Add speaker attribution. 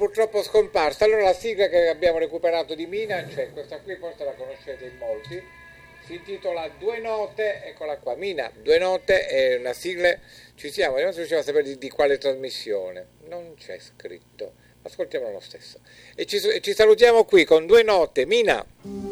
Speaker 1: purtroppo scomparsa. Allora la sigla che abbiamo recuperato di Mina c'è, questa qui forse la conoscete in molti, si intitola Due Note, eccola qua, Mina, Due Note è una sigla, ci siamo, vediamo se riusciamo a sapere di quale trasmissione, non c'è scritto, ascoltiamolo lo stesso. E ci salutiamo qui con Due Note, Mina.